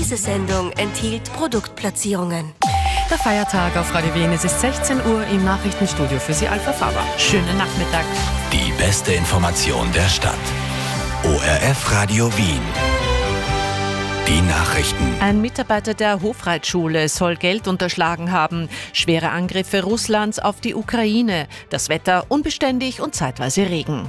Diese Sendung enthielt Produktplatzierungen. Der Feiertag auf Radio Wien. Es ist 16 Uhr im Nachrichtenstudio für Sie, Alpha Faber. Schönen Nachmittag. Die beste Information der Stadt. ORF Radio Wien. Die Nachrichten. Ein Mitarbeiter der Hofreitschule soll Geld unterschlagen haben. Schwere Angriffe Russlands auf die Ukraine. Das Wetter unbeständig und zeitweise Regen.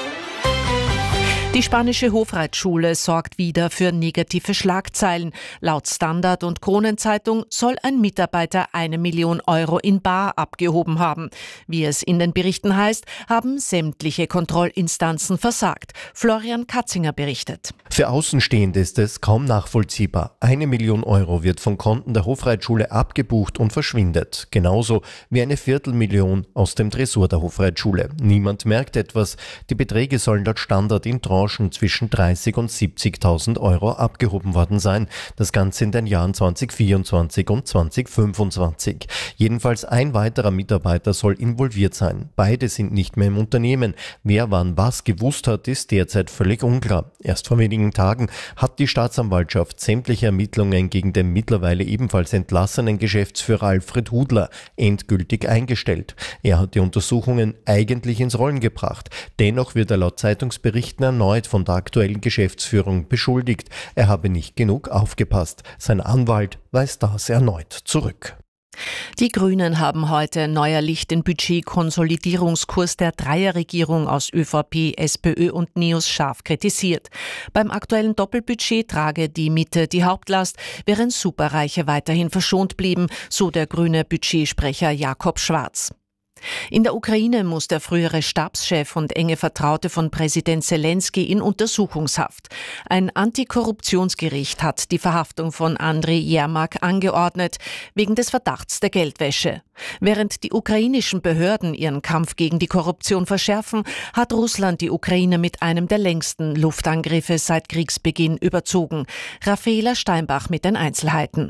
Die spanische Hofreitschule sorgt wieder für negative Schlagzeilen. Laut Standard und Kronenzeitung soll ein Mitarbeiter 1 Million Euro in bar abgehoben haben. Wie es in den Berichten heißt, haben sämtliche Kontrollinstanzen versagt. Florian Katzinger berichtet. Für Außenstehende ist es kaum nachvollziehbar. 1 Million Euro wird von Konten der Hofreitschule abgebucht und verschwindet. Genauso wie 250.000 aus dem Tresor der Hofreitschule. Niemand merkt etwas. Die Beträge sollen laut Standard in Tranchen zwischen 30.000 und 70.000 Euro abgehoben worden sein. Das Ganze in den Jahren 2024 und 2025. Jedenfalls ein weiterer Mitarbeiter soll involviert sein. Beide sind nicht mehr im Unternehmen. Wer wann was gewusst hat, ist derzeit völlig unklar. Erst vor wenigen Tagen hat die Staatsanwaltschaft sämtliche Ermittlungen gegen den mittlerweile ebenfalls entlassenen Geschäftsführer Alfred Hudler endgültig eingestellt. Er hat die Untersuchungen eigentlich ins Rollen gebracht. Dennoch wird er laut Zeitungsberichten erneut von der aktuellen Geschäftsführung beschuldigt. Er habe nicht genug aufgepasst. Sein Anwalt weist das erneut zurück. Die Grünen haben heute neuerlich den Budgetkonsolidierungskurs der Dreierregierung aus ÖVP, SPÖ und NEOS scharf kritisiert. Beim aktuellen Doppelbudget trage die Mitte die Hauptlast, während Superreiche weiterhin verschont blieben, so der grüne Budgetsprecher Jakob Schwarz. In der Ukraine muss der frühere Stabschef und enge Vertraute von Präsident Zelensky in Untersuchungshaft. Ein Antikorruptionsgericht hat die Verhaftung von Andriy Jermak angeordnet, wegen des Verdachts der Geldwäsche. Während die ukrainischen Behörden ihren Kampf gegen die Korruption verschärfen, hat Russland die Ukraine mit einem der längsten Luftangriffe seit Kriegsbeginn überzogen. Raffaela Steinbach mit den Einzelheiten.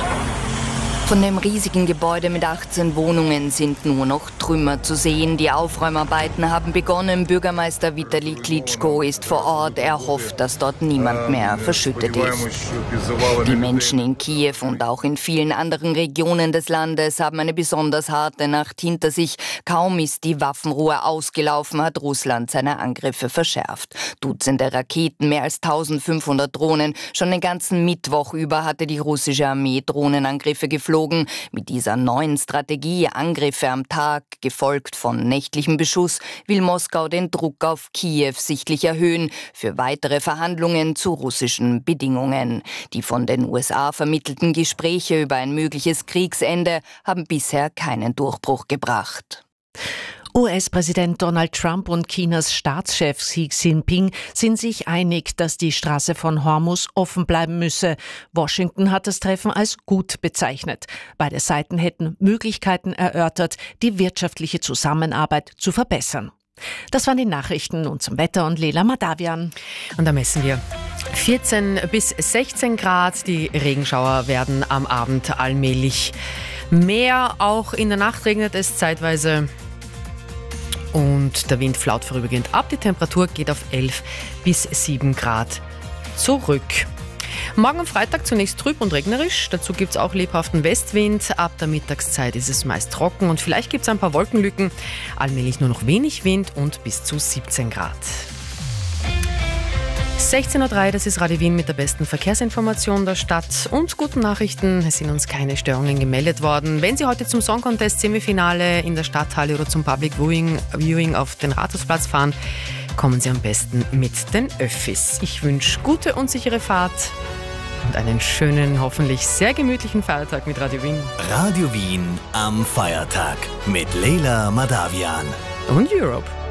Von dem riesigen Gebäude mit 18 Wohnungen sind nur noch Trümmer zu sehen. Die Aufräumarbeiten haben begonnen. Bürgermeister Vitali Klitschko ist vor Ort. Er hofft, dass dort niemand mehr verschüttet ist. Die Menschen in Kiew und auch in vielen anderen Regionen des Landes haben eine besonders harte Nacht hinter sich. Kaum ist die Waffenruhe ausgelaufen, hat Russland seine Angriffe verschärft. Dutzende Raketen, mehr als 1500 Drohnen. Schon den ganzen Mittwoch über hatte die russische Armee Drohnenangriffe geflogen. Mit dieser neuen Strategie, Angriffe am Tag, gefolgt von nächtlichem Beschuss, will Moskau den Druck auf Kiew sichtlich erhöhen für weitere Verhandlungen zu russischen Bedingungen. Die von den USA vermittelten Gespräche über ein mögliches Kriegsende haben bisher keinen Durchbruch gebracht. US-Präsident Donald Trump und Chinas Staatschef Xi Jinping sind sich einig, dass die Straße von Hormuz offen bleiben müsse. Washington hat das Treffen als gut bezeichnet. Beide Seiten hätten Möglichkeiten erörtert, die wirtschaftliche Zusammenarbeit zu verbessern. Das waren die Nachrichten. Nun zum Wetter und Leila Madavian. Und da messen wir 14 bis 16 Grad. Die Regenschauer werden am Abend allmählich mehr. Auch in der Nacht regnet es zeitweise. Und der Wind flaut vorübergehend ab. Die Temperatur geht auf 11 bis 7 Grad zurück. Morgen am Freitag zunächst trüb und regnerisch. Dazu gibt es auch lebhaften Westwind. Ab der Mittagszeit ist es meist trocken und vielleicht gibt es ein paar Wolkenlücken. Allmählich nur noch wenig Wind und bis zu 17 Grad. 16.03 Uhr, das ist Radio Wien mit der besten Verkehrsinformation der Stadt und guten Nachrichten. Es sind uns keine Störungen gemeldet worden. Wenn Sie heute zum Song Contest Semifinale in der Stadthalle oder zum Public Viewing auf den Rathausplatz fahren, kommen Sie am besten mit den Öffis. Ich wünsche gute und sichere Fahrt und einen schönen, hoffentlich sehr gemütlichen Feiertag mit Radio Wien. Radio Wien am Feiertag mit Leila Madavian. Und Europe.